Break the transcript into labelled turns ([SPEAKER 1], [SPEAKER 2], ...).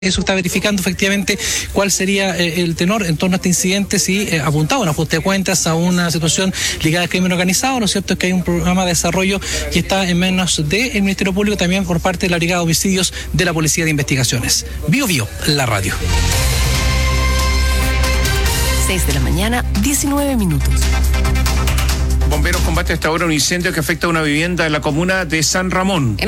[SPEAKER 1] Eso está verificando efectivamente cuál sería el tenor en torno a este incidente, si apuntaba a un ajuste de cuentas, a una situación ligada al crimen organizado. Lo cierto es que hay un programa de desarrollo que está en manos del Ministerio Público, también por parte de la Brigada de Homicidios de la Policía de Investigaciones. Bio Bio, la radio.
[SPEAKER 2] 6 de la mañana, 19 minutos.
[SPEAKER 3] Bomberos combate hasta ahora un incendio que afecta a una vivienda en la comuna de San Ramón.